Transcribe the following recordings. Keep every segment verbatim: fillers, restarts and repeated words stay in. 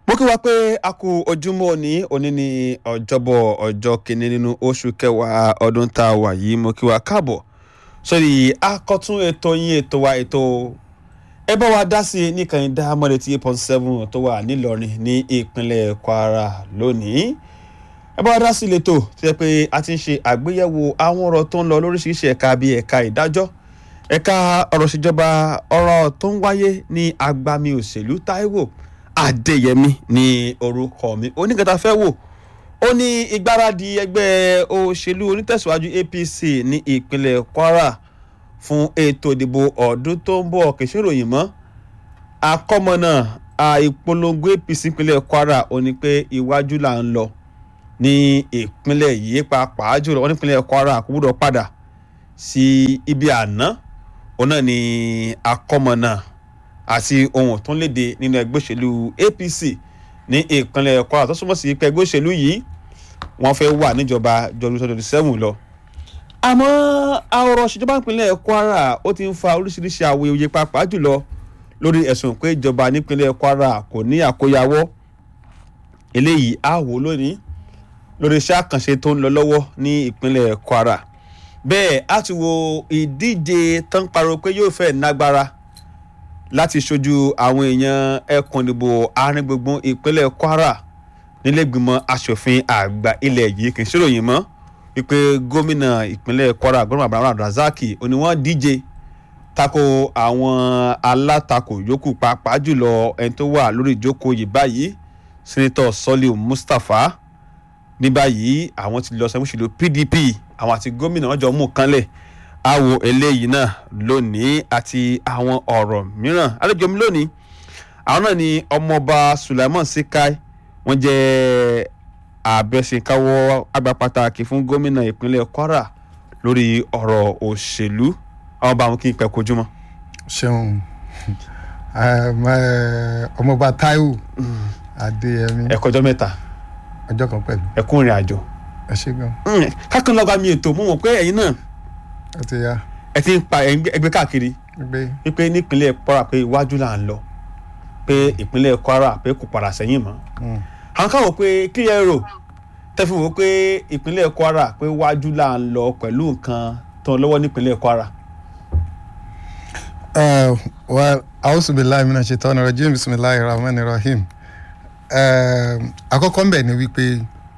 mo kí wa pé a kú ojúmọ́ òní òní ní ọjọ́bọ̀ ọjọ́ kìíní nínú oṣù kẹwàá ọdún tá a wà yìí. Mo kí wa káàbọ̀ sórí àkọ́tún ètò yín ètò wa ètò ẹ bá wa dá sí ní kàn dá mọ́lẹ̀ tí eight point seven tó wà nílọrin ní ìpínlẹ̀ Kwara lónìí. Ẹ bá wa dá sí lẹ́tọ̀ tí ẹ pé a ti ń ṣe àgbéyẹ̀wò àwọn ọ̀rọ̀ tó ń lọ lóríṣiríṣi ẹ̀ka bíi ẹ̀ka ìdájọ́, ẹ̀ka ọ̀rọ̀ ìṣèjọba, ọ̀rọ̀ tó ń wáyé ní agbami òṣèlú. Táíwò Adéyẹmí ní orúkọ mi. Oníkẹta fẹ́ wò ó ní ìgbáradì ẹgbẹ́ òṣèlú onítẹ̀síwájú A P C ní ìpínlẹ̀ Kwara fún ètò ìdìbò ọdún tó ń bọ̀. Kìí ṣe ìròyìn mọ́, àkọ́mọ́nà ìpolongo A P C ìpínlẹ̀ Kwara ó ní pé iwájú là ń lọ ní ìpínlẹ̀ yìí, pàápàá jùlọ wọn nípínlẹ̀ Kwara kò gbọ́dọ̀ padà sí ibi àná. Òun náà ni àkọ́mọ́nà àti ohun tó ń léde nínú ẹgbẹ́ òṣèlú A P C ní ìpínlẹ̀ Kwara tó súnmọ́ sí pé ẹgbẹ́ òṣèlú yìí wọ́n fẹ́ wà níjọba jọdún twenty twenty-seven lọ. Àmọ́ ọ̀rọ̀ ìṣèjọba ìpínlẹ̀ Kwara ó ti ń fa oríṣiríṣi awuyewuye, pàápàá jùlọ lórí ẹ̀sùn pé ìjọba nípínlẹ̀ Kwara kò ní àkóyawọ́. Eléyìí á wò lónìí lórí iṣẹ́ àkànṣe tó ń lọ lọ́wọ́ ní ìpínlẹ̀ Kwara. Bẹ́ẹ̀ á ti wo ìdíje tó ń pariwo pé yóò fẹ́ nágbára láti ṣojú àwọn èèyàn ẹkùn ìdìbò àárín gbùngbùn ìpínlẹ̀ Kwara nílẹ̀gbìmọ̀ aṣòfin àgbà ilẹ̀ yìí. Kì í ṣèròyìn mọ́ wípé gómìnà ìpínlẹ̀ Kwara gómìnà Abraham Abdulrasaq ó ní wọ́n díje tako àwọn alátakò yòókù, pàápàá jùlọ ẹni tó wà lórí ìjókòó yìí báyìí Sẹ́nitọ̀ Soliu Mustapha. Ní báyìí àwọn ti lọ sẹ́mu òṣèlú P D P, àwọn àti gómìnà wọn jọ mú kanlẹ̀. Àwo eléyìí náà lónìí àti àwọn ọ̀rọ̀ mìíràn. Àlejò mi lónìí àwọn náà ni ọmọọba Sulaiman Sikai, wọ́n jẹ́ àbẹ̀sìnkáwọ́ àgbà pàtàkì fún gómìnà ìpínlẹ̀ Kwara lórí ọ̀rọ̀ òṣèlú. Àwọn bá wọn kí n pẹ́ kojúmọ́. Ṣeun ọmọọba Táíwò Adéyẹmí. Ẹ kọjọ́ mẹ́ta. Ọjọ́ kan pẹ̀lú. Ẹ kún ìrìn àjò. Ẹ ṣé gan. Kákan lọ́gàá mi ètò mú wọn pé ẹ̀yin náà Ẹ ti ya. ẹ ti ń pa ẹgbẹ́ káàkiri wípé nípínlẹ̀ Kwara pé iwájú là ń lọ, pé ìpínlẹ̀ Kwara pé kò padà sẹ́yìn mọ́. Àwọn kan wò pé kí ẹ rò tẹ́ fi wò pé ìpínlẹ̀ Kwara pé iwájú là ń lọ pẹ̀lú nǹkan tó ń lọ́wọ́ nípínlẹ̀ Kwara. Well, a'udhu billahi minash shaitani rajim, bismillahir rahmanir rahim. Àkọ́kọ́ ń bẹ̀ ni wípé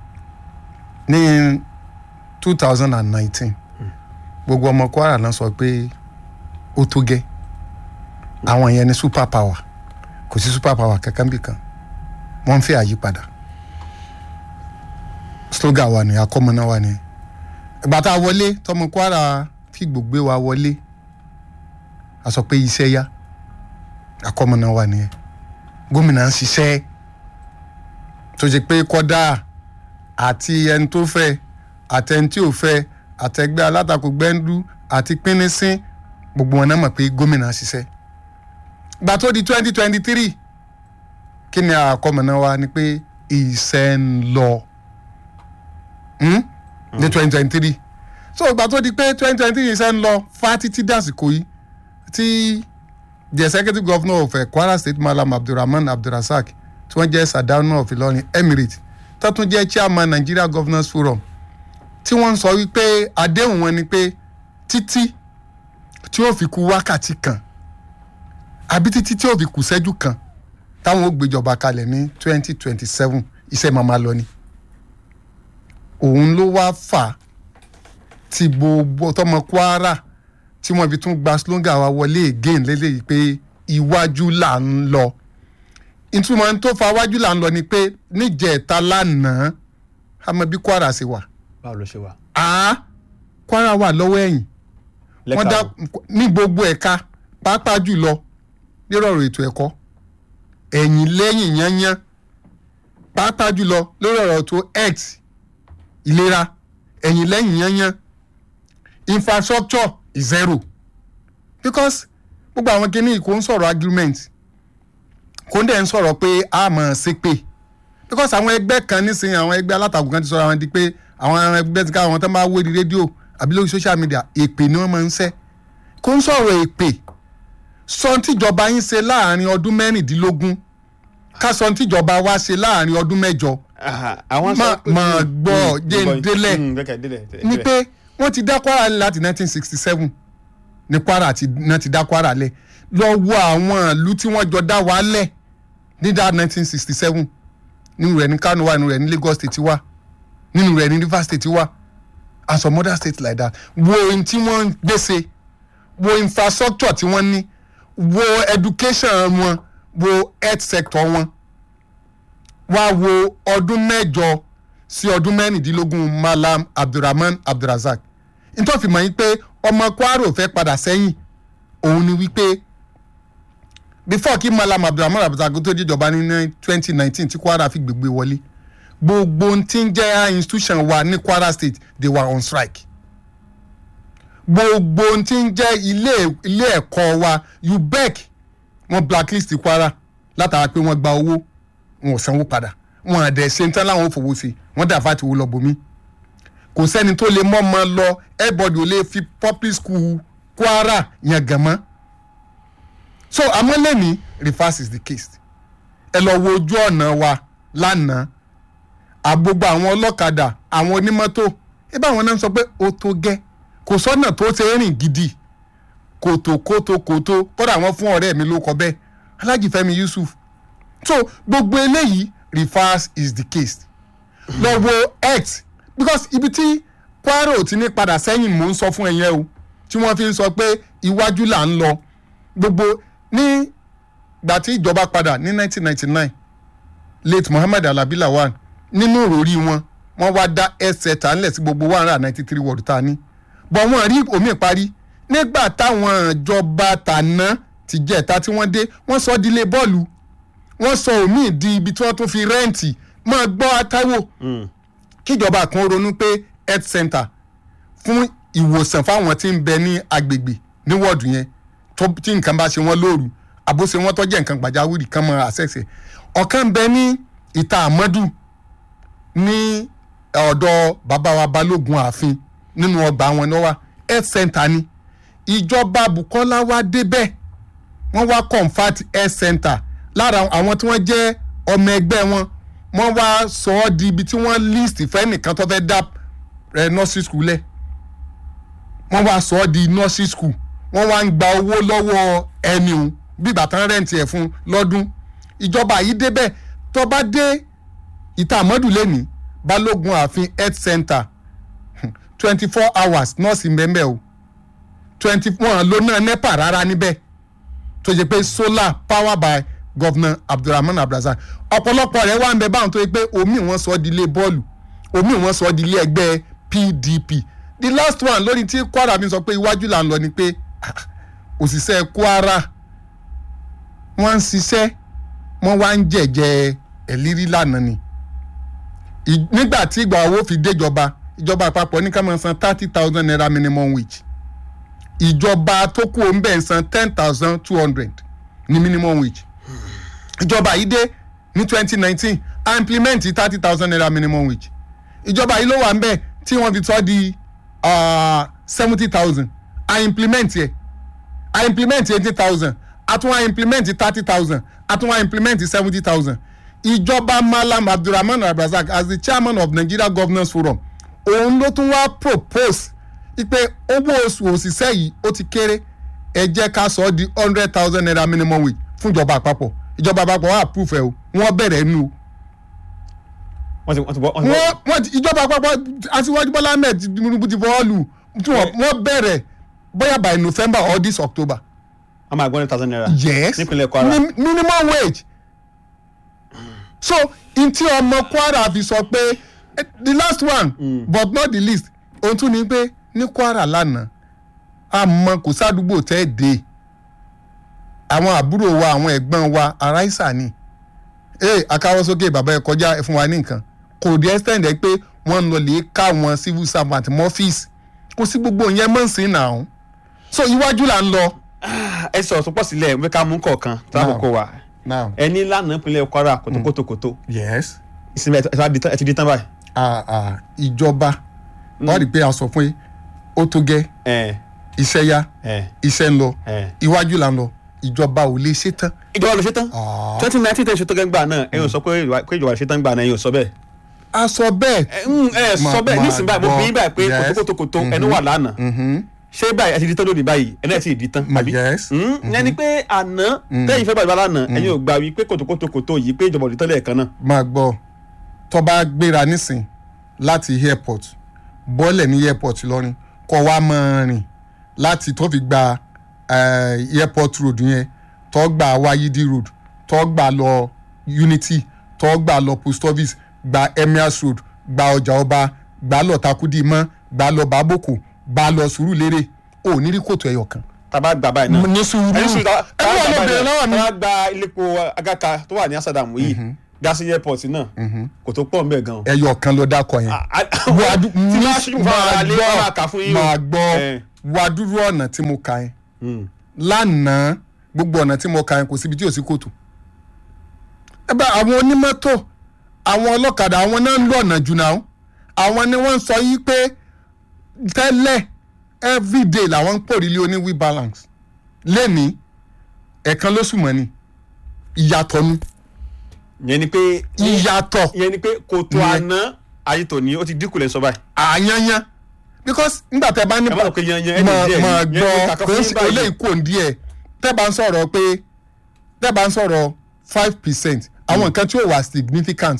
ní two thousand nineteen gbogbo ọmọ Kwara náà sọ pé ó tó gẹ́, àwọn yẹn ni super power, kò sí super power kankan bí kan, wọ́n ń fẹ́ àyípadà. Slogan wa ni, àkọ́mọ́ná wa ni. Ìgbà tá a wọlé tọmọ Kwara tí gbogbo wa wọlé a sọ pé iṣẹ́ yá, àkọ́mọ́ná wa ni. Gómìnà ń ṣiṣẹ́ tó jẹ́ pé kọ́dà àti ẹni tó fẹ́ àtẹni tí ò fẹ́ àtẹgbẹ́ alátakò gbẹ́ndú àti pínínsín gbogbo wọn náà mọ̀ pé gómìnà ṣiṣẹ́. Gbà tó di twenty twenty three kí ni àkọ́mọ̀nà wa ni pé iṣẹ́ ń lọ ní twenty twenty three. So gbà tó di pé twenty twenty three iṣẹ́ ń lọ fa títí dàsìkò yìí tí the executive governor of uh, Kwara State Malam Abdulrahman Abdulrasaq tí wọ́n jẹ́ Sadauna of Ilorin Emirate tó tún jẹ́ chairman Nigeria Governors Forum, tí wọ́n ń sọ wípé àdéhùn wọn ni pé títí tí ó fi kù wákàtí kan àbí títí tí ó fi kù ṣẹ́jú kan táwọn ó gbéjọba kalẹ̀ ní twenty twenty seven iṣẹ́ màmá lọ ni. Òun ló wá fà tí gbogbo tọmọ Kwara tí wọ́n fi tún gba slogan wa wọlé again lélẹ́yìí pé iwájú là ń lọ. Ìtumọ̀ tó fa iwájú là ń lọ ni pé níjẹ̀ta lánàá àmọ́ bí Kwara ṣe wà. Báwo ló ṣe wà? Ah, Kwara wà lọ́wọ́ ẹ̀yìn. Wọ́n dá ní gbogbo ẹ̀ka pàápàá jùlọ lórọ̀ ètò ẹ̀kọ́. Ẹ̀yìn lẹ́yìn yányán pàápàá jùlọ lórí ọ̀rọ̀ tó health ìlera. Ẹ̀yìn lẹ́yìn yányán. Infrastructure is zero. Because gbogbo àwọn kìíní kò ń sọ̀rọ̀ argument. Kò ń dẹ̀ ń sọ̀rọ̀ pé a mọ̀ ṣe pé. Because àwọn ẹgbẹ́ kan nísìnyí àwọn ẹgbẹ́ alátakò kan ti sọ̀rọ̀ àwọn di pé àwọn ẹgbẹ́ ti ká àwọn tó máa wé di rédíò àbí lórí social media èpè ni wọ́n máa ń ṣẹ́. Kò ń sọ̀rọ̀ èpè. Sọ tíjọba yín ṣe láàrin ọdún mẹ́rìndínlógún ká sọ ní tíjọba wa ṣe láàrin ọdún mẹ́jọ máa gbọ́ jẹ́ndélẹ̀ ni pé wọ́n ti dá Kwara lẹ̀ láti nineteen sixty seven ní Kwara àti náà ti dá Kwara lẹ̀ lọ wo àwọn ìlú tí wọ́n jọ dá wa lẹ̀ ní dá nineteen sixty seven nínú rẹ̀ ní Kano wà nínú rẹ̀ ní Lagos State wà nínú rẹ̀ ní Rivers State wà and some other states like that. Wo ohun tí wọ́n ń gbèsè wo infrastructure tí wọ́n ní wo education wọn wo health sector wọn wá wo ọdún mẹ́jọ sí ọdún mẹ́rìndínlógún Malam Abdulrahman Abdulrazak nítorí mọ̀ yín pé ọmọ Kwara ò fẹ́ padà sẹ́yìn òun ni wípé before kí Malam Abdulrahman Abdulrazak tó díjọba ní twenty nineteen tí Kwara fi gbègbè wọlé gbogbo tí ń jẹ́ institution wa ní Kwara State they were on strike gbogbo tí ń jẹ́ ilé ilé ẹ̀kọ́ wa U B E C wọ́n blacklist Kwara látara pé wọ́n gba owó wọn ò sanwó padà wọn àdẹ ṣe ń tán láwọn ò fowó sí wọ́n dà fàtí wo lọ bomi kò sẹ́ni tó lè mọ́ ọmọ lọ everybody ò lè fi public school Kwara yẹn gàn mọ́ so àmọ́ lẹ́ni reverse is the case ẹ lọ wo ojú ọ̀nà wa lánàá àgbogbo àwọn ọlọ́kadà àwọn onímọ́tò ẹ bá àwọn náà sọ pé ó tó gẹ́ kò sọ́nà tó ṣe rìn gidi kòtò kòtò kòtò kódà àwọn fún ọ̀rẹ́ mi ló kọ bẹ́ẹ̀ Alhaji Fẹ́mi Yusuf so gbogbo eléyìí reverse is the case lọ wo x because ibi tí Kwara ò ti ní padà sẹ́yìn mò ń sọ fún ẹ̀yẹ́ o tí wọ́n fi ń sọ pé iwájú là ń lọ gbogbo ní gbà tí ìjọba padà ní nineteen ninety nine late Muhammad Alabi Lawan nínú òròrí wọn wọ́n wá dá ẹsẹ̀ tà ńlẹ̀ sí gbogbo one hundred ninety three wọ́ọ̀dù tá a ní bọ̀ wọ́n rí omi ìparí nígbà táwọn ìjọba tàná ti jẹ́ta tí wọ́n dé wọ́n sọ di ilé bọ́ọ̀lù wọ́n sọ omi di ibi tí wọ́n tún fi rẹ́ǹtì máa gbọ́ atáwò kíjọba kan ronú pé health center fún ìwòsàn fáwọn tí ń bẹ ní agbègbè ní wọ́ọ̀dù yẹn tí nǹkan bá ṣe wọ́n lóru àbóṣe wọ́n tọ́jú nǹkan pàjáwìrì kan mọ́ àṣẹ̀ṣẹ̀ ọ̀kan ń bẹ ní ìta àmọ́dù ní ọ̀dọ̀ bàbá wa Balógun ààfin nínú ọgbà wọn ní wá health center ni ìjọba Bukola wá débẹ̀ wọ́n wá convert health center lára àwọn tí wọ́n jẹ́ ọmọ ẹgbẹ́ wọn wọ́n wá sọ ọ́ di ibi tí wọ́n list fẹ́nìkan tó fẹ́ dá nursery school lẹ̀ wọ́n wá sọ ọ́ di nursery school wọ́n wá ń gba owó lọ́wọ́ ẹni o bí bàtán rẹ́ǹtì ẹ̀ fún lọ́dún ìjọba yìí débẹ̀ tó bá dé ìta àmọ́dù lẹ́ni Balógun ààfin health center twenty four hours nọ́ọ̀sì mbẹ́mbẹ́ o twenty one ló náà nepa rárá níbẹ̀ tó jẹ́ pé solar power by Governor Abdulrahman Abdulrazak ọ̀pọ̀lọpọ̀ rẹ̀ wà ń bẹ báwọn tó yẹ pé omi wọn sọ di ilé bọ́ọ̀lù omi wọn sọ di ilé ẹgbẹ́ P D P the last one lórí tí Kwara mi sọ pé iwájú là ń lọ ni pé òṣìṣẹ́ Kwara wọ́n ń ṣiṣẹ́ wọ́n wá ń jẹ̀jẹ̀ ẹ̀lírí lánàá ni nígbà tí ìgbà owó fi déjọba ìjọba àpapọ̀ ní ká máa san thirty thousand naira minimum wage ìjọba tó kù ń bẹ̀ ń san ten thousand two hundred ní minimum wage ìjọba yìí dé ní twenty nineteen a implement thirty thousand naira minimum wage ìjọba yìí ló wà ń bẹ̀ tí wọ́n fi tọ́ di seventy thousand a implement yẹ a implement eighty thousand a tún wá implement thirty thousand a tún wá implement seventy thousand ìjọba Malam Abdulrahman Abdulrazak as the chairman of Nigeria Governors Forum òun ló tún wá propose ipe owó oṣù òṣìṣẹ́ yìí ó ti kéré ẹ jẹ́ ká sọ ọ́ di hundred thousand naira minimum wage fún ìjọba àpapọ̀ ìjọba àpapọ̀ wà approve ẹ̀ o wọ́n bẹ̀rẹ̀ nù. wọ́n ti ìjọba àpapọ̀ Aṣíwájú Bọ́lá Ahmed Tinubu ti fọwọ́ lù wọ́n bẹ̀rẹ̀ bóyá by November or this October. wọ́n máa gbọ́ one thousand naira. yes nípínlẹ̀ Kwara. Min minimum wage. so ntí ọmọ Kwara fi sọ pé the last one mm. but not the least ohun tún ni pé ní Kwara lánàá àmọ́ kò sádùúgbò tẹ́ ẹ̀ dé àwọn àbúrò wa àwọn ẹ̀gbọ́n wa aráìsà ni ee akáwọ́sókè bàbá ẹ̀ kọjá fún wa ní nǹkan kò dé extend ẹ pé wọ́n ń lọ lè ká wọn civil servant mọ́fíìsì kò sí gbogbo yẹn mọ̀ sí náà so iwájú là ń lọ. ẹ sọ̀rọ̀ tó pọ̀ sílẹ̀ wí ká mú kọ̀ọ̀kan tó àkókò wa ẹni lánàá ìpínlẹ̀ Kwara kòtòkòtòkòtò. yes. ìsinmi ẹ ti di tán báyìí. ìjọba wọ́n rí i pé a sọ fún yín ó tó gẹ́ iṣẹ́ yá iṣẹ́ ń lọ iwájú là ń lọ ìjọba ò lè ṣe tán. ìjọba ló ṣe tán twenty nineteen tẹ̀ ṣe tó gẹ́gbà náà ẹ̀yin ò sọ pé ìjọba ṣe tán gbà náà ẹ̀yin ò sọ bẹ́ẹ̀. a sọ bẹ́ẹ̀. ẹ sọ bẹ́ẹ̀ nísìnyí báyìí mo bí báyìí pé kòtòkòtòkòtò ẹnu wà lánàá ṣé báyìí ẹ ti di tán lónìí báyìí ẹ náà ti di tán àbí. ìyẹn ni pé àná tẹ́yìn fẹ́ bàbá lánàá ẹ̀yin ò gbà wí pé kòtòkòtòkòtò yìí pé ìjọba ò di tán lẹ́ẹ̀kan náà. máa gbọ́ tó bá gbéra nísìn láti airport bọ́ọ̀lẹ̀ ní airport lọ́rin kọ́ wa máa rìn láti tó fi gba airport road yẹn tó gbà wáyídí road tó gbà lọ unity tó gbà lọ post office gba emirs road gba ọjà ọba gba lọ takudi mọ gba lọ baboko gba lọ Sùúrùlérè ò ní rí kòtò ẹyọ kan. tàbá gbà báyìí náà ní sùúrù ẹni sùúrù ẹ wà lọ bẹ̀rẹ̀ lọ́wọ́ mi. tàbá gba iléepo Agaka tó wà ní Asadamu yìí gasi airport náà kò tó pọ̀ mbẹ́ gan. ẹyọ kan ló dákọ yẹn. tí máa ṣe fún ara lé wọn máa kà fún yín o. máa gbọ́ wàdúrú ọ̀nà tí mo kà yẹn lánàá gbogbo ọ̀nà tí mo kà yẹn kò síbi tí ò sí kòtò. ẹ bá àwọn onímọ́tò àwọn ọlọ́kadà àwọn náà ń lọ ọ̀nà jù náà àwọn ni wọ́n ń sọ yí pé tẹ́lẹ̀ everyday làwọn ń pòrílé oní wheel balance lẹ́ni ẹ̀ẹ̀kan lóṣù mọ́ ni ìyàtọ̀ ni. yẹn ni pé ìyàtọ̀ yẹn ni pé kòtò àná ayé tòní ó ti dínkù lẹ́ sọ báyìí. àyanyan because nígbà tẹ́ bá ní ẹ bá lọ pé yanyan ẹni díẹ̀ máa yẹn gbọ́ kàkà kò fún sí yín báyìí. eléyìí kò ń díẹ̀ tẹ́ bá ń sọ̀rọ̀ pé tẹ́ bá ń sọ̀rọ̀ five percent àwọn nǹkan tí ò wà significant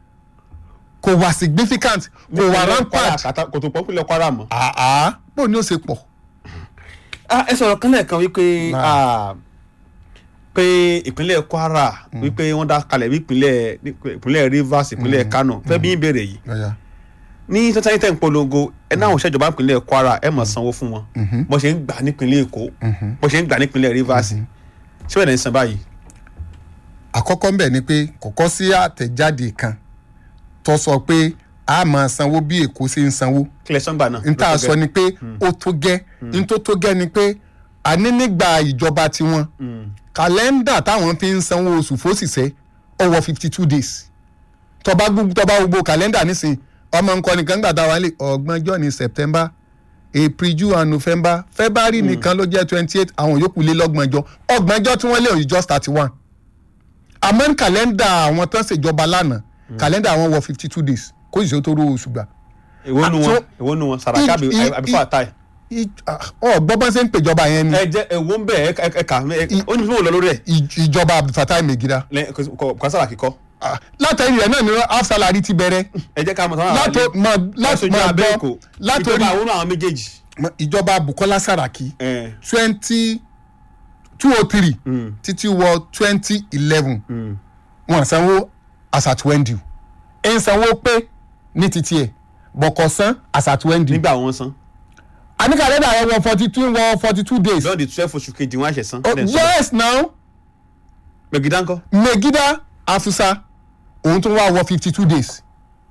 kò wà significant kò wà rampant. kò tó pọ̀ pínlẹ̀ Kwara mọ́. àá bó ni ó ṣe pọ̀. ẹ sọ̀rọ̀ kan lẹ́ẹ̀kan wípé pé ìpínlẹ̀ Kwara wípé wọ́n dá kalẹ̀ bí ìpínlẹ̀ ìpínlẹ̀ Rivers ìpínlẹ̀ Kano fẹ́ bí ń béèrè yìí ní twenty ten polongo ẹ náà òṣèjọba ìjọba ìpínlẹ̀ Kwara ẹ mọ̀ sanwó fún wọn bó ṣe ń gbà nípínlẹ̀ Èkó bó ṣe ń gbà nípínlẹ̀ Rivers ṣé wẹ́n ní san báyìí. àkọ́kọ́ ń bẹ̀ ni pé kọ̀kọ́ sí àtẹ̀jáde kan tó sọ pé a máa sanwó bí Èkó ṣe ń sanwó. kílẹ̀ sọ́ngbà náà. n ta sọ ni pé ó tó gẹ́ n tó tó gẹ́ ni pé àní nígbà ìjọba tiwọn kàlẹ́ndà táwọn fi ń sanwó oṣù fóṣìṣẹ́ ọwọ́ fifty two days tọba tọba gbogbo kàlẹ́ndà nísìn ọmọ nǹkan nìkan gbà tá a wà lè ọgbọ̀njọ́ ní September April June and November February nìkan ló jẹ́ twenty eight àwọn yòókù lé lọ́gbọ̀njọ́ ọgbọ̀njọ́ tí wọ́n lé òyìn just thirty one àmọ́ ní kàlẹ́ndà àwọn tán ṣèjọba lánàá kàlẹ́ndà àwọn wọ fifty two days kó ìṣòro tó rú oṣù gbà. èwo nu wọn èwo nu wọn Sàràkí àbí Fatai. ọ gbọ́dọ̀ ṣe ń pèjọba yẹn ni. ẹ jẹ èwo ń bẹ ẹ kà ó ní fún wọn lọ lórí ẹ. ìjọba Abdulfatai Megida. kò Sàràkí kọ́. látàrí rẹ̀ náà ni half salary ti bẹ̀rẹ̀. ẹ jẹ́ ká mọ̀ sọ́wọ́n látò mọ látò mọ gbọ́ látòrí ìjọba àwọn àwọn méjèèjì. ìjọba Bukola Saraki twenty two oh three títí wọ twenty eleven wọn sanwó asatuwendu ẹ ń sanwó pé ní títí ẹ bọ̀kọ̀sán asatuwendu. nígbà wọn san. àníkàlẹ́ dà wọ forty two wọ forty two days. lọ́ọ̀dì twelve oṣù kejì wọn àṣẹ san. yes now. Megida ńkọ́. Megida Afusa òun tún wá wọ fifty two days.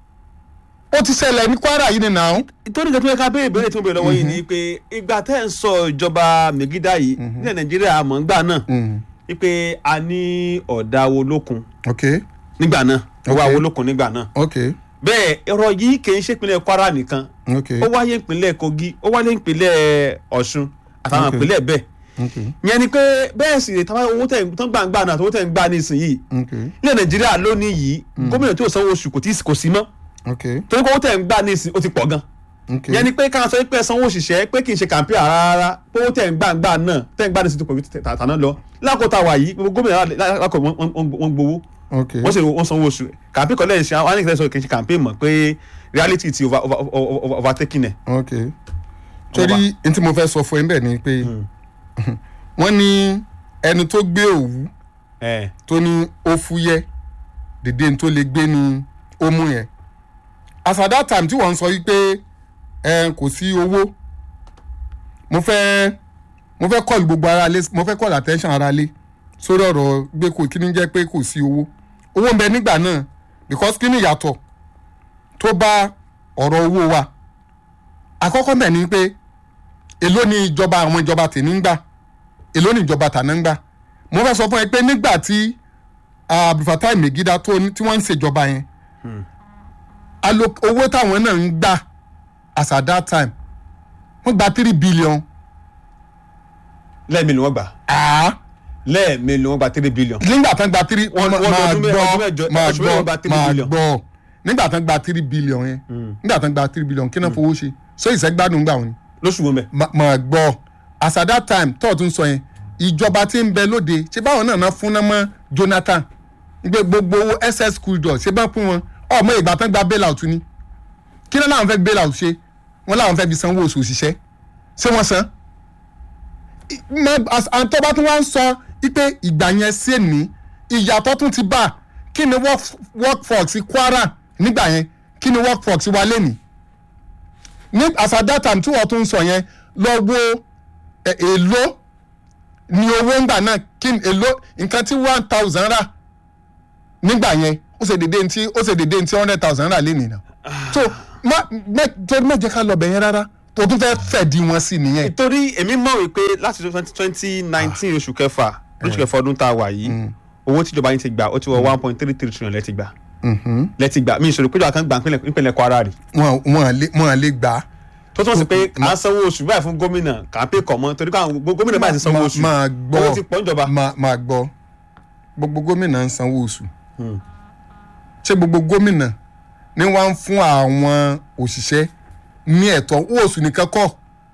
ó ti ṣẹlẹ̀ ní Kwara yìí ni náà. ìtọ́ni ìjọba ká béèrè béèrè tí mo béèrè lọ́wọ́ yìí ni pé ìgbà tẹ́ ń sọ ìjọba Megida yìí ní Nàìjíríà àmọ́ ńgbà náà wípé a ní ọ̀dà Awolókun nígbà náà ọwọ́ Awolókun nígbà náà. bẹ́ẹ̀ ọ̀rọ̀ yìí kì í ṣe ìpínlẹ̀ Kwara nìkan ó wáyé ìpínlẹ̀ Kogi ó wáyé ìpínlẹ̀ Ọ̀ṣun àtàwọn ìpínlẹ̀ bẹ́ẹ̀ yẹn ni pé bẹ́ẹ̀ sì táwọn owó tẹ̀ ń gbàǹgbà náà tó tẹ̀ ń gbà nísìnyìí ilẹ̀ Nàìjíríà lónìí yìí gómìnà tí ò sanwó oṣù kò tí kò sí mọ́ torí pé owó tẹ̀ ń gbà nísìnyìí ó ti pọ̀ gan yẹn ni pé káwọn sọ pé sanwó òṣìṣẹ́ pé kì í ṣe kàmpé rárá pé owó tẹ̀ ń gbàǹgbà náà tẹ̀ ń gbà nísìnyìí tó pọ̀ ju tàná lọ lákòótá wà yìí gómìnà lákòó wọn gbowó wọ́n sì wọ́n sanwó oṣù kàmpé kọ́ lẹ́yìn ṣe àwọn àníkẹ́ sọ kì í ṣe kàmpé mọ̀ pé reality ti overtaking ẹ̀. torí n tí mo fẹ́ sọ fún ẹ bẹ́ẹ̀ ni pé wọ́n ní ẹni tó gbé òwú tó ní ó fúyẹ́ dèdè tó lè gbé ni ó mú yẹn as at that time tí wọ́n ń sọ yìí pé kò sí owó mo fẹ́ mo fẹ́ call gbogbo ara lé mo fẹ́ call attention ara lé sórí ọ̀rọ̀ gbé kò kí ni jẹ́ pé kò sí owó owó ń bẹ nígbà náà because kí ni ìyàtọ̀ tó bá ọ̀rọ̀ owó wa àkọ́kọ́ bẹ̀ ni pé èló ni ìjọba àwọn ìjọba tèmi ń gbà èló ni ìjọba tàná ń gbà mo fẹ́ sọ fún ẹ pé nígbà tí Abdulfatai Megida tó tí wọ́n ń ṣèjọba yẹn owó táwọn náà ń gbà as at that time wọ́n gba three billion. lẹ́ẹ̀mí ni wọ́n gbà. lẹ́ẹ̀mélòó wọ́n gba three billion. nígbà tán gba three Wọ́n- máa wọ́n ọdún mẹ́- gbọ́ ọdún mẹ́jọ- máa oṣù mẹ́jọ gba gbọ́ three máa billion. gbọ́ nígbà tán gba three billion yẹn nígbà tán gba three billion kí náà fowó ṣe so ìṣẹ́gbádùn gbà wọn ni lóṣù wo mẹ́. Ma- máa gbọ́ as at that time tó tún sọ yẹn ìjọba tí ń bẹ lóde ṣé báwọn náà náà fún náà mọ́ Jonathan gbé gbogbo owó S S school dọ̀ ṣé bá fún wọn ọmọ ìgbà tán gba bail out ni kí náà làwọn fẹ́ bail out ṣe wọ́n làwọn fẹ́ fi sanwó oṣù òṣìṣẹ́ ṣé wọ́n san àtọ́ bá tún wá ń sọ pé ìgbà yẹn sí ní ìyàtọ̀ tún ti bá kí ni workforce Kwara nígbà yẹn kí ni workforce wa lẹ́nìí ní as at that time tí wọ́n tún ń sọ yẹn lọ wo èlò ní owó ńgbà náà kí ni èlò nǹkan tí one thousand rà nígbà yẹn ó ṣe dédé ntí ó ṣe dédé ntí hundred thousand rà lẹ́nìí náà so má má jẹ́ ká lọ bẹ̀ yẹn rárá tó tún fẹ́ fẹ̀ di wọn sí nìyẹn. nítorí èmi mọ̀ wípé láti twenty nineteen oṣù kẹfà oṣù kẹfà ọdún tá a wà yìí owó tíjọba yín ti gbà ó ti wọ one point three three trillion lẹ́ti gbà lẹ́ti gbà mí ìṣòro péjọ àkàngbà nípìnlẹ̀ Kwara rè. wọn wọn lè gbà á. tó tún wọ́n sì pé à ń sanwó oṣù báyìí fún gómìnà kàńpé kọ̀ mọ́ torí káwọn gómìnà báyìí ti sanwó oṣù owó ti pọ̀ níjọba. máa gbọ́ gbogbo gómìnà ń sanwó oṣù ṣé gbogbo gómìnà ni wọ́n ń fún àwọn òṣìṣẹ́ ní ẹ̀tọ́ owó oṣù nìkan kọ́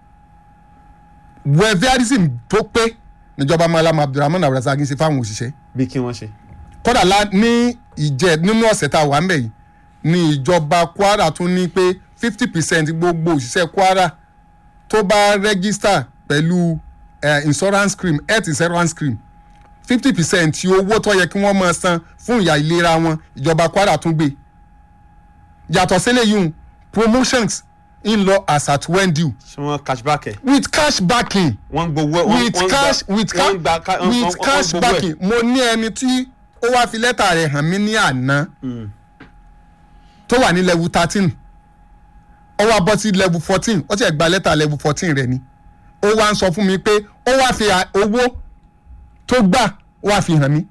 wẹ́fíárìsìm tó pé níjọba Malam Abdulrahman Abdulrasaq ṣe fáwọn òṣìṣẹ́. bí kí wọ́n ṣe. kódà la ní ìjẹ nínú ọ̀sẹ̀ tá a wà ń bẹ̀ yìí ní ìjọba Kwara tún ní pé fifty percent gbogbo òṣìṣẹ́ Kwara tó bá rẹ́gísítà pẹ̀lú insurance scheme health insurance scheme fifty percent tí owó tó yẹ kí wọ́n máa san fún ìyà ìlera wọn ìjọba Kwara tún gbé yàtọ̀ sílẹ̀ yìí promotions ń lọ as at when due. ṣé wọ́n cash back ẹ̀. with cash backing. wọ́n gbowó wọ́n with cash with cash with cash backing mo ní ẹni tí ó wá fi lẹ́tà rẹ̀ hàn mí ní àná tó wà ní level thirteen ó wá bọ́ sí level fourteen ó ti ẹ̀ gba lẹ́tà level fourteen rẹ̀ ni ó wá ń sọ fún mi pé ó wá fi owó tó gbà ó wá fi hàn mí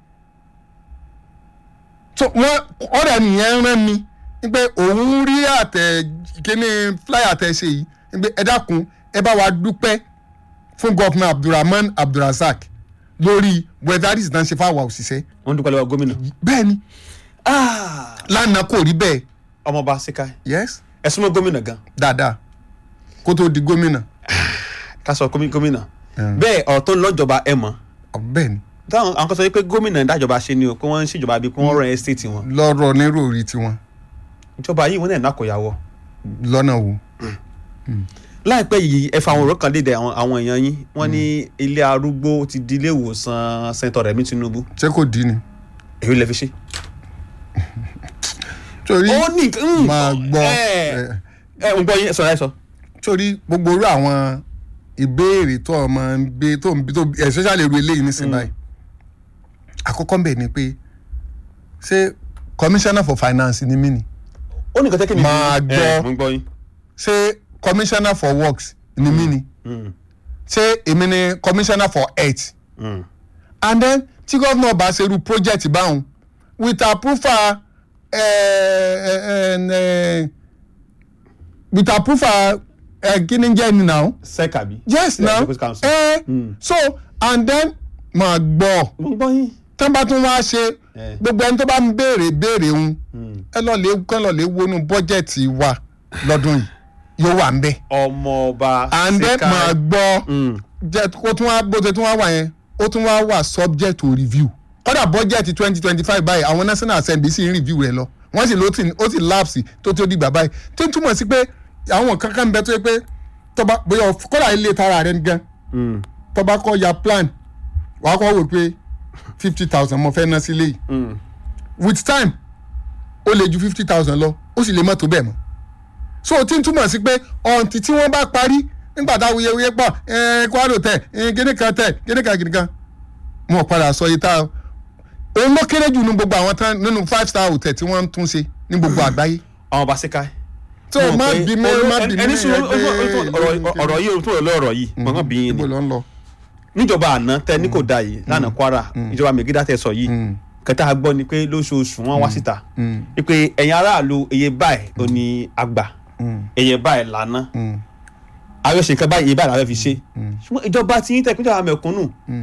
so wọ́n ọ̀rẹ́ nìyẹn rán mi pé òun rí àtẹ kíní flyer àtẹ ṣe yìí pé ẹ dákun ẹ bá wa dúpẹ́ fún gọ́fúnà Abdulrahman Abdulrasaq lórí wẹ́dárìsì náà ṣe fáwọn òṣìṣẹ́. wọ́n dúpẹ́ lọ́wọ́ gómìnà. bẹ́ẹ̀ ni lánàá kò rí bẹ́ẹ̀. ọmọọba Sikai. yes. ẹ súnmọ́ gómìnà gan. dáadáa kó tó di gómìnà. ká sọ gómìnà. bẹ́ẹ̀ ọ̀rọ̀ tó ń lọ́jọba ẹ mọ̀. bẹ́ẹ̀ ni. táwọn àwọn kan sọ pé gómìnà dájọba ṣe ni o pé wọ́n ń ṣèjọba bíi pé wọ́n rán ẹ́stéètì wọn. lọ́rọ̀ nírò orí tiwọn. ìjọba yìí wọ́n náà nàkọ̀yàwó. lọ́nà wo. láìpẹ́ yìí ẹ fa àwọn ọ̀rọ̀ kan léde àwọn èèyàn yín wọ́n ní ilé arúgbó ti di ilé ìwòsàn sẹ́ńtọ̀ Rẹ̀mí Tinubu. ṣé kò dín ni. èyí lè fi ṣe. torí ó ní máa gbọ́ ẹ ẹ ń gbọ́ yín sọ ẹ sọ. torí gbogbo orú àwọn ìbéèrè tó ọmọ ń gbé tó ń bí tó especially ru eléyìí nísìnyí báyìí àkọ́kọ́ ń bẹ̀ ni pé ṣé commissioner for finance ni mí ni. ó ní nǹkan tẹ́kẹ́ mi. máa gbọ́ mo ń gbọ́ yín. ṣé commissioner for works ni mí ni ṣé èmi ni commissioner for health and then tí gómìnà bá ṣe irú project báwọn with approval with approval kí ni jẹ́ ni now. sec abi. yes now eh, mm. so and then máa gbọ́ mo ń gbọ́ yín. tán bá tún wá ṣe gbogbo ẹni tó bá ń béèrè béèrè ń ẹ lọ lè kán lọ lè wọnú bọ́jẹ̀tì wa lọ́dún yìí yóò wà ń bẹ̀. ọmọọba Sikai and then máa gbọ́ jẹ́ kó tún wá bó ṣe tún wá wà yẹn ó tún wá wà subject to review kódà bọ́jẹ̀tì twenty twenty five báyìí àwọn national assembly sì ń review rẹ̀ lọ wọ́n sì ló ti ó sì lapse tó tó dìgbà báyìí tí ń túmọ̀ sí pé àwọn kankan bẹ tó yẹ pé tọba bóyá kódà ilé tara rẹ̀ gan tọba kọ́ ya plan wàá kọ́ wò pé fifty thousand mo fẹ́ ná sílé yìí with time ó lè ju fifty thousand lọ ó sì lè má tó bẹ́ẹ̀ mọ́ so tí ń túmọ̀ sí pé ọ̀ǹtì tí wọ́n bá parí nígbà tá wuyewuye pọ̀ kwaro tẹ̀ gíní kan tẹ̀ gíní kan gíní kan mo padà sọ yìí tá òun ló kéré jù ní gbogbo àwọn tán nínú five star hotel tí wọ́n ń tún ṣe ní gbogbo àgbáyé. ọmọọba Sikai. tó o má bí mi má bí mi ẹni sọ ọ̀rọ̀ yìí tó lọ ọ̀rọ̀ yìí mọ̀ bí yín ni níjọba àná tẹ ní kò da yìí lánàá Kwara ìjọba Megida tẹ sọ yìí kẹta gbọ́ ni pé lóṣooṣù wọ́n wá síta pé ẹ̀yin aráàlú iye báyìí ò ní àgbà iye báyìí lànà àwọn ṣe nǹkan báyìí iye báyìí làwọn fi ṣe ṣùgbọ́n ìjọba ti yín tẹ ìpínlẹ̀ àmẹ̀kúnnù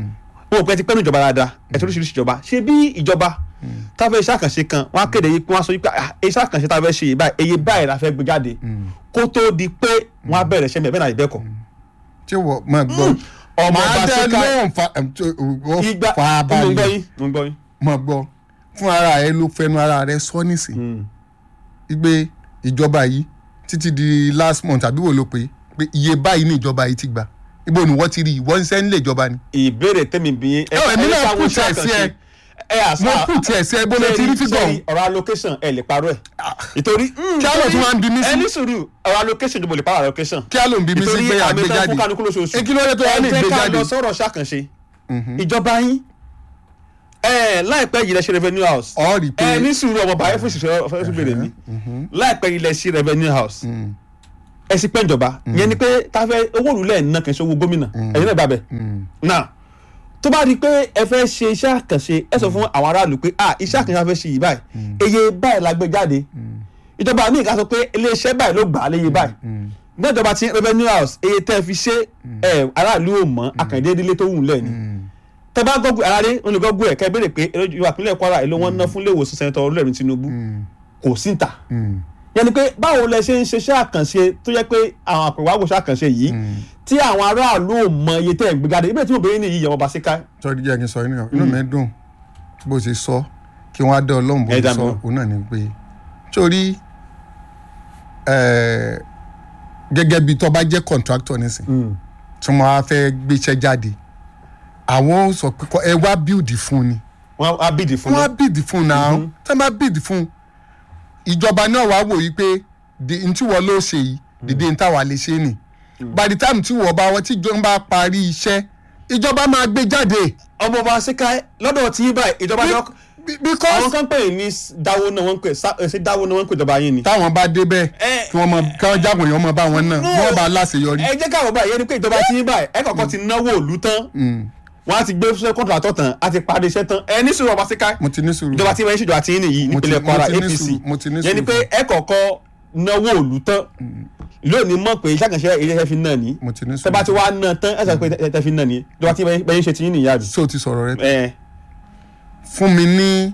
wọn ò pẹ́ ti pẹ́ ní ìjọba dáadáa ẹ̀tọ́ oríṣiríṣi ìjọba ṣé bí ìjọba tá a fẹ́ iṣẹ́ àkànṣe kan wọ́n á kéde yìí pé wọ́n á sọ yìí pé iṣẹ́ àkànṣe tá a fẹ́ ṣe yìí báyìí eye báyìí la fẹ́ gbé jáde kó tó di pé wọ́n á bẹ̀rẹ̀ ṣẹ́ mi ẹ̀ bẹ́ẹ̀ náà ìbẹ́kọ̀. tí wọ́n máa gbọ́ ọmọ máa ọba dẹ́ síkà lóhùn ìgbà fa mo ń gbọ́ balẹ̀ yín mo ń gbọ́ yín. máa gbọ́ fún ara rẹ ló fẹnu ara rẹ sọ nísìn igbe ìjọba yìí títí di last month àbí wò ló pé pé iye báyìí ní ìjọba yìí ti gbà ibo ni wọ́n ti rí ìwọ́n ń sẹ́ nílé ìjọba ni. ìbéèrè tèmi bí yín. ẹ èmi náà kù tẹ̀ sí ẹ mo kù tẹ̀ sí ẹ bó ló ti rí fígọ̀. ọ̀rọ̀ allocation ẹ lè parọ́ ẹ̀. ìtorí kí á lọ tún wá ń bí mí sí. ẹni sùúrù ọ̀rọ̀ allocation jùmọ̀ lè parọ́ allocation. kí á lọ ń bí mí sí pé àgbéjáde ìtorí kí ló dé tó wá ní ẹ jẹ́ ká ìgbéjáde. lọ sọ̀rọ̀ ṣàkànṣe ìjọba yín láìpẹ́ yìí lẹ ṣe revenue house ọ rí i pé ẹni sùúrù ọmọ bàyẹ̀ fún ìṣiṣẹ́ fẹ́ẹ́ bèrè mi láìpẹ́ yìí lẹ ṣe revenue house ẹ sì pẹ́ ìjọba yẹn ni pé táfẹ́ owó òrùlé ná kì í ṣe owó gómìnà ẹ̀yin náà gbàgbẹ́ náà tó bá di pé ẹ fẹ́ ṣe iṣẹ́ àkànṣe ẹ sọ fún àwọn aráàlú pé ah iṣẹ́ àkànṣe a fẹ́ ṣe yìí báyìí eye báyìí la gbé jáde ìjọba míì ká sọ pé iléeṣẹ́ báyìí ló gbà á léye báyìí gbẹ́jọba ti revenue house eye tẹ́ fi ṣe aráàlú ò mọ̀ àkàndé ìdílé tó wù lẹ̀ ni tẹ́ bá gọ́gù aráàlú olùgọ́gù ẹ̀ kẹ́ béèrè pé ìjọba ìpínlẹ̀ Kwara èló wọn ná fún ilé ìwòsàn sẹ́nitọ́ Olúrẹ̀mí Tinubu kò sí ìta yẹn ni pé báwo lẹ ṣe ń ṣiṣẹ́ àkànṣe tó yẹ pé àwọn àpèwáwò ṣàkànṣe yìí tí àwọn aráàlú ò mọ iye tẹ́ ẹ̀ ń gbé jáde ibẹ̀ tí mo béèrè ní yìí ọba síká. sọ́ọ́dí jẹ́ kí n sọ inú inú mi dùn bó ṣe sọ kí wọ́n á dá ọlọ́run bó ṣe sọ òun náà ni pé sórí gẹ́gẹ́ bí tó bá jẹ́ contractor nísìn tí wọ́n á fẹ́ gbéṣẹ́ jáde àwọn sọ pé ẹ wá bíìdì fún ni. wọ́n á bíìdì fún. wọ́n á bíìdì fún náà tí wọ́n bá bíìdì fún ìjọba náà wàá wò yìí pé ntí wọ́n ló ṣe yìí dìde ní táwa lè ṣe nì by the time tí wọ́n bá wọ́n tí ìjọba bá parí iṣẹ́ ìjọba máa gbé jáde. ọmọ ọba ṣíkà lọ́dọ̀ tí yín báyìí ìjọba náà because àwọn kan pè ní dáwó náà wọ́n ń pè ṣé dáwó náà wọ́n ń pè ìjọba yín ni. táwọn bá débẹ̀ kí wọ́n mọ káwọn jágùn yẹn mọ bá wọn náà wọ́n bá láṣeyọrí. ẹ jẹ́ káwọn báyìí ẹni pé ìjọba tí yín báyìí ẹ kọ̀ọ̀kan ti náwó òlu tán wọ́n á ti gbé fúnṣẹ́ kọ́ńtàtọ̀ tán á ti parí iṣẹ́ tán ẹ ní sùúrù ọba síká mo ti ní sùúrù ìjọba tí wọ́n ń ṣèjọba tí yín nìyí nípínlẹ̀ Kwara A P C yẹn ni pé ẹ kọ̀ọ̀kan náwó òlu tán lónìí mọ̀ pé iṣẹ́ àkànṣe ilé-iṣẹ́ fi náà ní tẹ́ bá ti wá náà tán ẹ sọ pé ẹ fi náà ní ìjọba tí bẹ́ẹ̀ ń ṣe tí yín nìyá. so ti sọ̀rọ̀ rẹ fún mi ní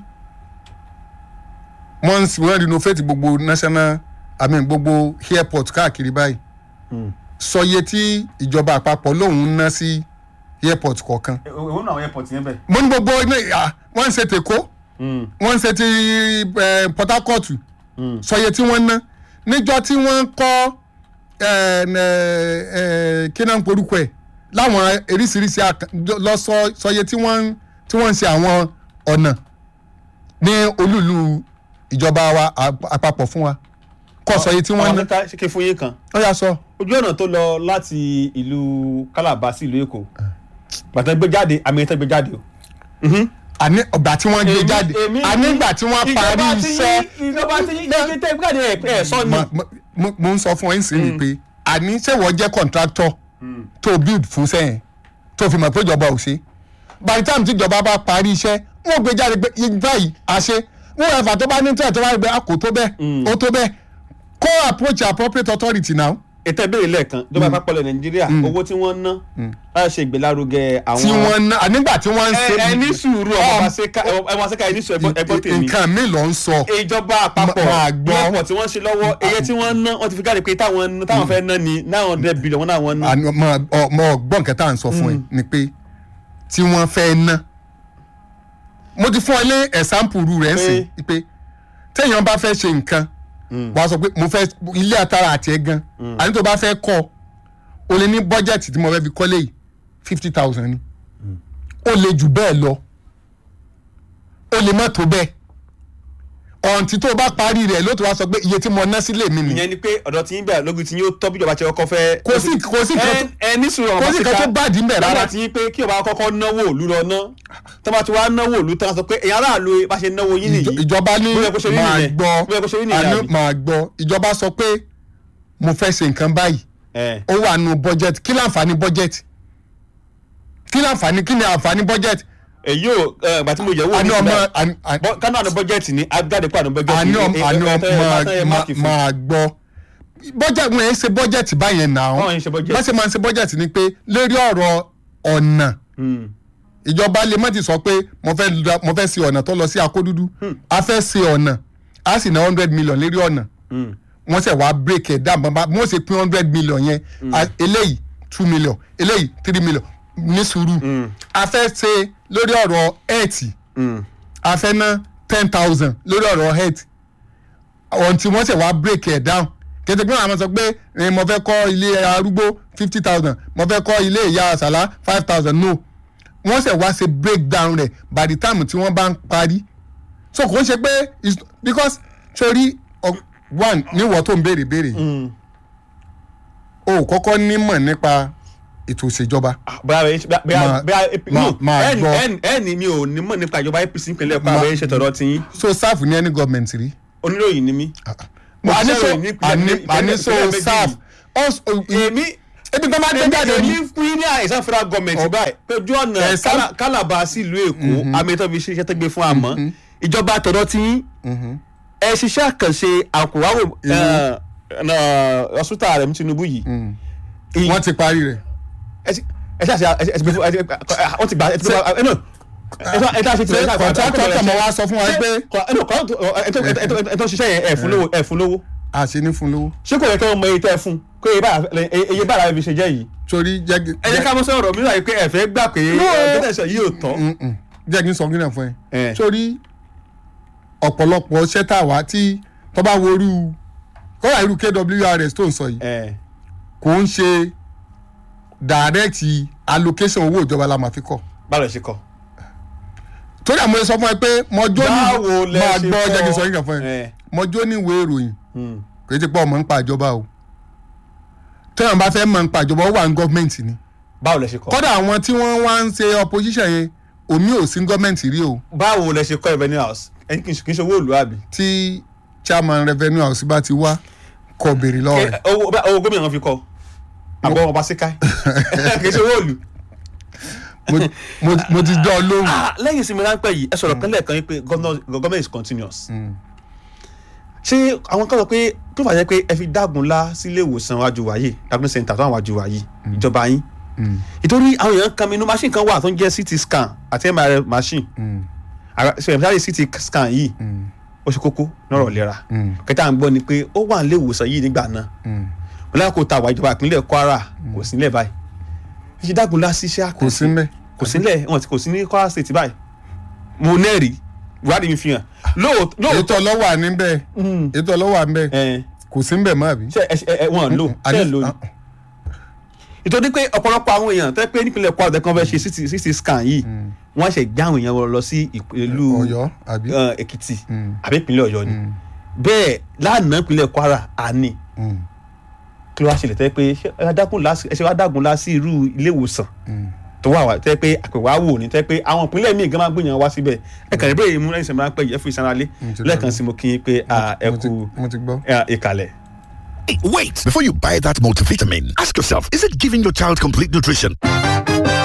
wọ́n renovate gbogbo national I mean gbogbo airport káàkiri báyìí sọye tí ìjọba àpapọ̀ lòun ná sí airport kọ̀ọ̀kan. òun náà airport yẹn bẹ́ẹ̀. mo ní gbogbo wọ́n ń ṣe tèkó wọ́n ń ṣe ti Port Harcourt sọye tí wọ́n ná níjọ́ tí wọ́n kọ́ kí náà ń porúkọ ẹ̀ láwọn eríṣiríṣi lọ sọye tí wọ́n ń ṣe àwọn ọ̀nà ní olúùlú ìjọba wa àpapọ̀ fún wa kọ́ sọye tí wọ́n ná. àwọn akẹ́kọ̀ọ́ ṣe ké fún yín kan. ó yà sọ. ojú ọ̀nà tó lọ láti ìlú Calabar sí ìlú Èkó gbàtà gbé jáde àmì ẹ̀tẹ́ gbé jáde o. àní ọgbà tí wọ́n gbé jáde àní ìgbà tí wọ́n parí iṣẹ́. ìjọba tí yín tẹ́ gbé jáde ẹ̀ sọ ni. mo ń sọ fún ẹ ń sìn ní pé àní ṣé wọ́n jẹ́ contractor tó build fún sẹ́yìn tó fi mọ̀ pé ìjọba ò ṣe by the time tí ìjọba bá parí iṣẹ́ wọ́n gbé jáde pé báyìí àṣẹ wọ́n ẹ̀fà tó bá ní tẹ̀ tó bá rí pé a kò tó bẹ́ẹ̀ ó tó bẹ́ẹ̀ kó approach appropriate authority now. ètò ìbéèrè lẹ́ẹ̀kan ìjọba àpapọ̀ ilẹ̀ Nàìjíríà owó tí wọ́n ná láti ṣe ìgbélárugẹ àwọn. tí wọ́n ná nígbà tí wọ́n ń ṣe. ẹ ní sùúrù ọmọ àṣekà ẹ ní sùúrù ẹgbọ́n tèmi. nǹkan mi ló ń sọ. ìjọba àpapọ̀ lọ́pọ̀ tí wọ́n ṣe lọ́wọ́ iye tí wọ́n ná wọ́n ti fi káàdì pé táwọn fẹ́ ná ni nine hundred billion wọn náà wọ́n ná. mo gbọ́ nǹkan tá à ń sọ fún ẹ ni pé tí wọ́n fẹ́ ná mo ti fún ẹ lé ẹ̀sánpù rú rẹ̀ ń sìn pé téèyàn bá fẹ́ ṣe nǹkan wà á sọ pé mo fẹ́ ilé àtàrà àti ẹ̀ gan àní tó bá fẹ́ kọ́ o lè ní bọ́jẹ̀tì tí mo fẹ́ fi kọ́lé yìí fifty thousand ni o lè jù bẹ́ẹ̀ lọ o lè má tó bẹ́ẹ̀ ọ̀ǹtí tó bá parí rẹ̀ ló tó wá sọ pé iye tí mo ná sílé mi ni. ìyẹn ni pé ọ̀dọ̀ tí ń bẹ̀ lógun tí yóò tọ́ bí ìjọba ti kọ́kọ́ fẹ́. kò sí kò sí kan ẹ ní sùúrù ọmọ síta kò sí kan tó bá dín bẹ̀ rárá. nígbà tí pé kí ọba kọ́kọ́ náwó òlu lọ ná tó bá ti wá náwó òlu tán sọ pé èèyàn aráàlú bá ṣe náwó yín nìyí. ìjọba ní máa gbọ́ àní máa gbọ́ ìjọba sọ pé mo fẹ́ ṣe nǹkan báyìí ó wà nù bọ́jẹ̀tì kí láǹfààní bọ́jẹ̀tì kí láǹfààní kí ni àǹfààní bọ́jẹ̀tì èyí ò gbà tí mo yẹ̀ wò ní ìgbà kánú àná bọ́jẹ̀tì ni agbáde pàdé bọ́jẹ̀tì ni àní máa gbọ́ bọ́jẹ̀tì wọn ẹ̀ ṣe bọ́jẹ̀tì báyẹn náà bá ṣe máa ń ṣe bọ́jẹ̀tì ni pé lórí ọ̀rọ̀ ọ̀nà ìjọba lè má ti sọ pé mo fẹ́ mo fẹ́ ṣe ọ̀nà tó lọ sí Akódúdú a fẹ́ ṣe ọ̀nà a sì ná hundred million lérí ọ̀nà wọ́n ṣe wá break ẹ̀ down bàbá wọ́n ṣe pín hundred million yẹn eléyìí two million eléyìí three million ní sùúrù a fẹ́ ṣe lórí ọ̀rọ̀ health a fẹ́ ná ten thousand lórí ọ̀rọ̀ health ọ̀n tí wọ́n ṣe wá break ẹ̀ down kété pé àwọn sọ pé mo fẹ́ kọ́ ilé arúgbó fifty thousand mo fẹ́ kọ́ ilé ìyá àṣàlá five thousand no wọ́n ṣe wá ṣe break down rẹ̀ by the time tí wọ́n bá ń parí so kò ń ṣe pé because sori one níwọ̀ tó ń béèrè béèrè o kọ́kọ́ nímọ̀ nípa ètò ìṣèjọba. máa gbọ́ ẹni mi ò nímọ̀ nípa ìjọba A P C ìpínlẹ̀ Kwara abẹ́rẹ́ ṣètò ọ̀rọ̀ tiyín. so sáàfù ní ẹni gọ́ọ̀mẹ̀ntì rí. oníròyìn ni mí. àní so sáàfù èmi ebi tó máa dé jáde ní. èmi fún yín ní àìsàn federal government báyìí péjú ọ̀nà Calabar sí ìlú Èkó amẹ́tọ́ fi ṣiṣẹ́ tó gbé fún àmọ́ ìjọba àtọ̀dọ̀ tí ẹ ṣiṣẹ́ àkànṣe àkùwáwò ọ̀ṣútà rẹ̀ Tinubu yìí. wọ́n ti parí rẹ̀. ẹ ṣe àṣẹ ẹ ti gbé fún ẹ wọ́n ti gbà ẹ ti gbé ẹ náà ẹ tá a ṣe ti rẹ̀ kọ̀ǹtàkọ̀ mọ̀ wá sọ fún wa pé. ẹ tó ṣiṣẹ́ yẹn ẹ fún lówó ẹ fún lówó. a ṣe ní fún lówó. ṣé kò yẹ kí wọ́n mọ iye tẹ́ ẹ fún kó iye bára ẹ fi ṣe jẹ́ yìí. torí jẹ́ ẹ jẹ́ ká mọ́ sọ̀rọ̀ mi láì pé ẹ fẹ́ gbà pé ọ̀dẹ́dẹ̀ṣẹ̀ yìí ò tán. jẹ́ kí n sọ kí n náà fún ẹ. torí ọ̀pọ̀lọpọ̀ ṣẹ́tà wá tí tó bá worú kọ́ra irú K W R S tó ń sọ yìí kò ń ṣe direct allocation owó ìjọba la máa fi kọ́. báwo lẹ ṣe kọ́. torí àmọ́ ẹ sọ fún ẹ pé mọjọ́ ní máa gbọ́ jẹ́ kí n sọ yín kan fún ẹ mọjọ́ ní ìwé ìròyìn kò tí pọ̀ mọ́ ń pa ìjọba o tẹ́wọ̀n bá fẹ́ mọ́ ń pa ìjọba ó wà ní gọ́ọ̀mẹ̀ntì ni. báwo lẹ ṣe kọ́. kọ́dà àwọn tí wọ́n wá ń ṣe opposition yẹn omi ò sí gọ́ọ̀mẹ̀ntì rí o. báwo lẹ ṣe kọ́ revenue house ẹni kì í ṣe owó ìlú àbí. tí chairman revenue house bá ti wá kọ béèrè lọ́wọ́ rẹ̀. owó gómìnà wọn fi kọ àbọ̀ ọba síkáì kì í ṣe owó ìlú. mo ti dán ọ lóhùn. lẹ́yìn ìsinmi ráńpẹ́ yìí ẹ sọ̀rọ̀ kan lẹ́ẹ̀kan yìí pé government is continuous. ṣé àwọn kan sọ pé tó fà jẹ́ pé ẹ fi dágun lá sílé ìwòsàn wájú wáyé dágun center tó àwọn wájú wáyé ìjọba yín. ìtorí àwọn èèyàn kan mi inú machine kan wà tó ń jẹ́ C T scan àti M R I machine. ṣe C T scan yìí ó ṣe kókó lọ́rọ̀ ìlera kẹta à ń gbọ́ ni pé ó wà nílé ìwòsàn yìí nígbà náà wọn lákòó ta àwọn ìjọba ìpínlẹ̀ Kwara kò sí nílẹ̀ báyìí ẹ ṣe dágun lá sí iṣẹ́ àkànṣe kò sí nílẹ̀ kò sí nílẹ̀ wọn kò sí ní Kwara State báyìí mo nẹ́ẹ̀rí ìwádìí mi fi hàn lóòótọ́. ètò ọlọ́wà níbẹ̀ ètò ọlọ́wà níbẹ̀ kò sí níbẹ̀ mọ́ àbí. ṣe ẹ wọn lò ṣe lò ní. ìtòdí pé ọ̀pọ̀lọpọ̀ àwọn èèyàn tẹ́ pé nípínlẹ̀ Kwara tẹ́ kàn fẹ́ ṣe C T scan yìí wọ́n ṣe gbé àwọn èèyàn lọ sí ìlú Èkìtì àbí ìpínlẹ̀ Ọ̀yọ́ ni bẹ́ẹ̀ lánàá ìpínlẹ̀ Kwara àní kí ló wá ṣẹlẹ̀ tẹ́ pé ẹ ṣe wá dágun lá sí irú ilé ìwòsàn tó wà wá tẹ́ pé àpèwà wò ní tẹ́ pé àwọn ìpínlẹ̀ míì gan máa gbìyànjú wá síbẹ̀ ẹ kàn ní bẹ́ẹ̀ yìí mú lẹ́yìn sẹ́mi ráńpẹ́ yìí ẹ fún ìsanra lé lẹ́ẹ̀kan sí mo kí n pé ẹ kú ìkàlẹ̀. Wait, before you buy that multivitamin, ask yourself, is it giving your child complete nutrition?